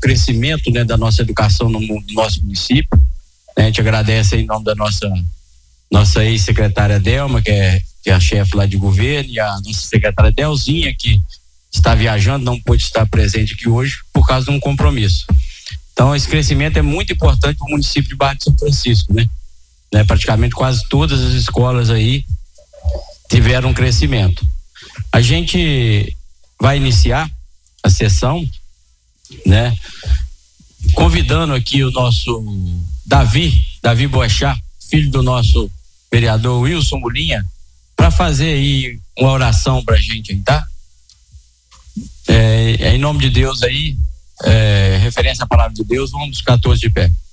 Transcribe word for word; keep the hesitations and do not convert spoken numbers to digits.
crescimento, né, da nossa educação no, no nosso município. A gente agradece em nome da nossa, nossa ex-secretária Delma, que é, que é a chefe lá de governo, e a nossa secretária Delzinha, que está viajando, não pôde estar presente aqui hoje por causa de um compromisso. Então, esse crescimento é muito importante para o município de Barra de São Francisco, né? né? Praticamente quase todas as escolas aí tiveram um crescimento. A gente vai iniciar a sessão, né? Convidando aqui o nosso Davi, Davi Boechat, filho do nosso vereador Wilson Mulinha, para fazer aí uma oração pra gente aí, tá? É, é em nome de Deus aí, é, referência à palavra de Deus, vamos buscar todos de pé.